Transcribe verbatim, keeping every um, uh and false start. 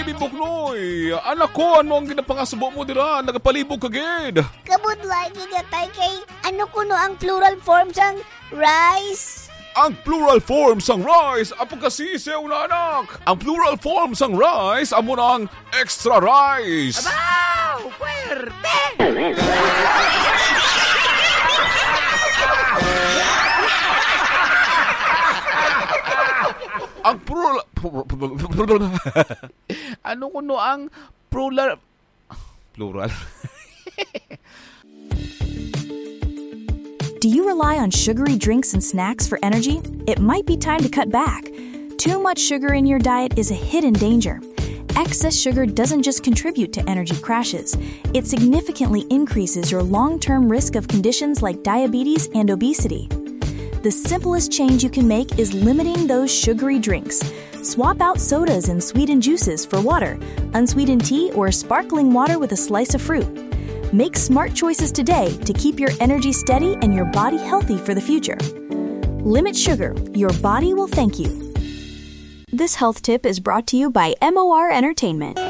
Baby Buknoy, anak ko, ano ang ginapangasubo mo dira? Nagapalibog kagid. Kabudlay gigatay kay ano kuno ang plural forms ang rice. Ang plural form sang rice, apo kasi siya una anak. Ang plural form sang rice, amo na ang extra rice. Abaw! Puwerte! Ang plural... ano kuno ang plural... Plural? Do you rely on sugary drinks and snacks for energy? It might be time to cut back. Too much sugar in your diet is a hidden danger. Excess sugar doesn't just contribute to energy crashes. It significantly increases your long-term risk of conditions like diabetes and obesity. The simplest change you can make is limiting those sugary drinks. Swap out sodas and sweetened juices for water, unsweetened tea, or sparkling water with a slice of fruit. Make smart choices today to keep your energy steady and your body healthy for the future. Limit sugar. Your body will thank you. This health tip is brought to you by M O R Entertainment.